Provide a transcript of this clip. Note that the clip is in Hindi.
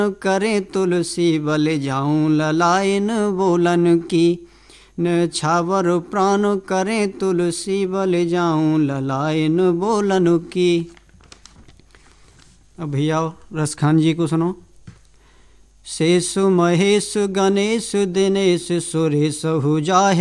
करें तुलसी बल जाऊं ललायन बोलन की। न्यौछावर प्राण करें तुलसी बल जाऊं ललायन बोलन की। अब भैया रसखान जी को सुनो। शेष महेश गणेश दिनेश सुरेश हु जाहे।